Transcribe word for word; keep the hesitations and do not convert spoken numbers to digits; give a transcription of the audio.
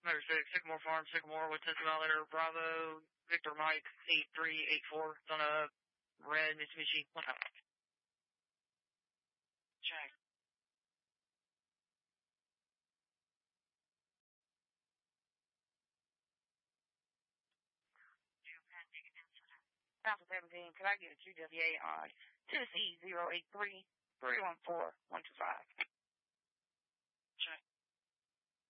Number six, Sycamore Farm, Sycamore, with Valor, Bravo, Victor Mike, eight three eight four. It's on a red Mitsubishi. One out. Check. Alpha seventeen, could I get a Q W A on Tennessee zero eight three three one four one two five?